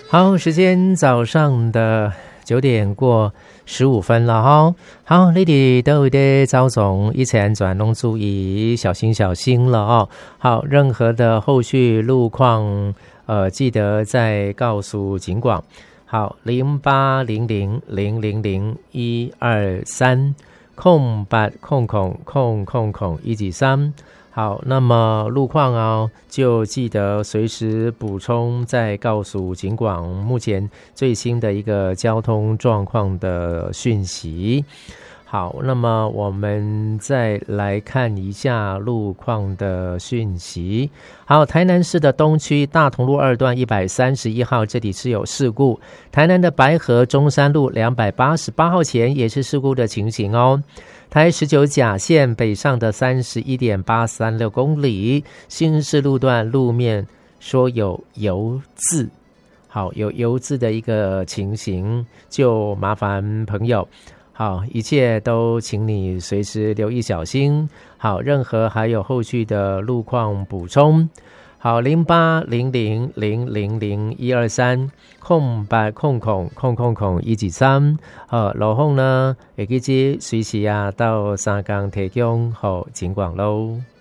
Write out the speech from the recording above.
好，时间早上的9:15了哈。好，你哋都的早总一切安全拢注意，小心小心了哦。好，任何的后续路况，记得再告诉警广。好，0800012308000123。好，那么路况就记得随时补充，再告诉警广目前最新的一个交通状况的讯息。好，那么我们再来看一下路况的讯息。好，台南市的东区大同路2段131号，这里是有事故。台南的白河中山路288号前也是事故的情形哦。台19甲线北上的31.836公里，新市路段路面说有油渍，好，有油渍的一个情形，就麻烦朋友，好，一切都请你随时留意小心。好，任何还有后续的路况补充。好，0800012308000123，路况呢会记得随时到三江提供给警广咯。